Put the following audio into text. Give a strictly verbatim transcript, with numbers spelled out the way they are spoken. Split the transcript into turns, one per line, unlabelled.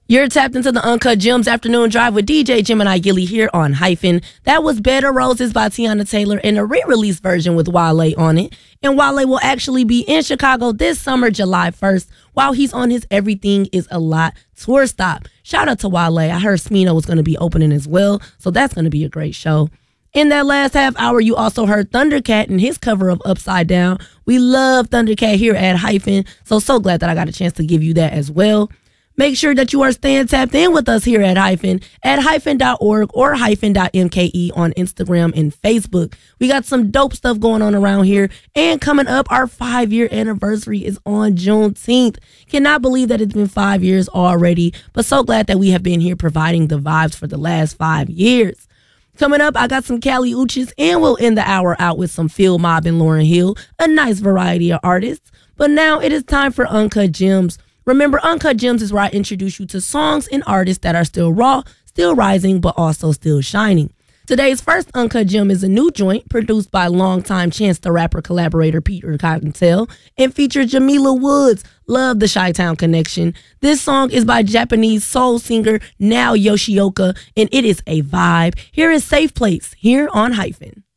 You're tapped into the Uncut Gems Afternoon Drive with D J Gemini Gilly here on Hyphen. That was Bed of Roses by Teyana Taylor and a re-release version with Wale on it. And Wale will actually be in Chicago this summer, July first, while he's on his Everything Is a Lot tour stop. Shout out to Wale. I heard Smino was going to be opening as well, so that's going to be a great show. In that last half hour, you also heard Thundercat and his cover of Upside Down. We love Thundercat here at Hyphen, so so glad that I got a chance to give you that as well. Make sure that you are staying tapped in with us here at Hyphen, at hyphen dot org or hyphen dot m k e on Instagram and Facebook. We got some dope stuff going on around here. And coming up, our five-year anniversary is on Juneteenth. Cannot believe that it's been five years already, but so glad that we have been here providing the vibes for the last five years. Coming up, I got some Kali Uchis, and we'll end the hour out with some Phil Mob and Lauryn Hill, a nice variety of artists. But now it is time for Uncut Gems. Remember, Uncut Gems is where I introduce you to songs and artists that are still raw, still rising, but also still shining. Today's first Uncut Gem is a new joint produced by longtime Chance the Rapper collaborator Peter Cottontail and features Jamila Woods. Love the Chi-Town connection. This song is by Japanese soul singer Nao Yoshioka, and it is a vibe. Here is Safe Place here on Hyphen.